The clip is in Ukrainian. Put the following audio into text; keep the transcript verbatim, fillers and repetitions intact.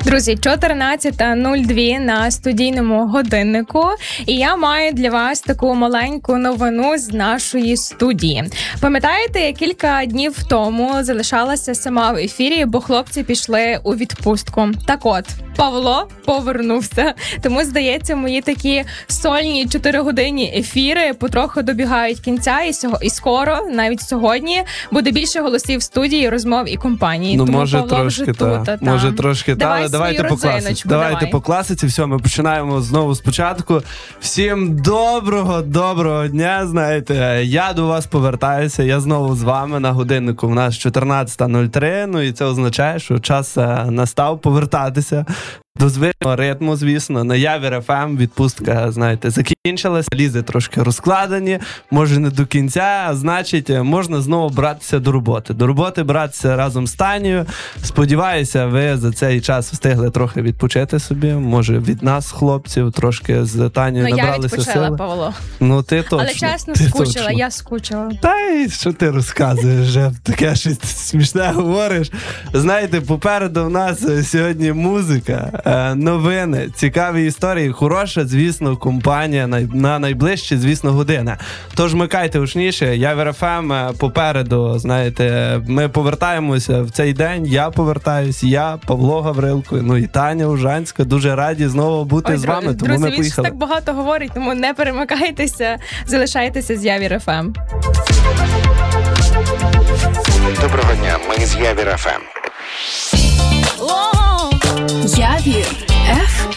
Друзі, чотирнадцята нуль два на студійному годиннику, і я маю для вас таку маленьку новину з нашої студії. Пам'ятаєте, я кілька днів тому залишалася сама в ефірі, бо хлопці пішли у відпустку. Так от, Павло повернувся. Тому, здається, мої такі сольні чотиригодинні ефіри потроху добігають кінця, і, сього, і скоро, навіть сьогодні, буде більше голосів в студії, розмов і компанії. Ну, тому може Павло трошки, вже та. тут, та. Може трошки, та, Давай але давайте по класиці. давай. Давайте по класиці, все, ми починаємо знову спочатку. Всім доброго, доброго дня, знаєте, я до вас повертаюся, я знову з вами на годиннику, у нас чотирнадцята нуль три, ну і це означає, що час настав повертатися до звичного ритму, звісно. На Явір еф ем відпустка, знаєте, закінчилася, лізи трошки розкладені, може не до кінця, а значить, можна знову братися до роботи. До роботи братися разом з Танією. Сподіваюся, ви за цей час встигли трохи відпочити собі, може від нас, хлопців, трошки з Танією ну, набралися сили. Я відпочила, Павло. Ну, ти точно. Але чесно, ти скучила, точно. я скучила. Та й що ти розказуєш, вже таке щось смішне говориш. Знаєте, попереду в нас сьогодні музика, новини, цікаві історії, хороша, звісно, компанія на найближчі, звісно, години. Тож микайте гучніше, Явір еф ем попереду, знаєте, ми повертаємося в цей день, я повертаюсь, я, Павло Гаврилко, ну і Таня Ужанська, дуже раді знову бути Ой, з вами, тому друзі, ми він поїхали. так багато говорить, тому не перемикайтеся, залишайтеся з Явір еф ем. Доброго дня, ми з Явір еф ем. Явір еф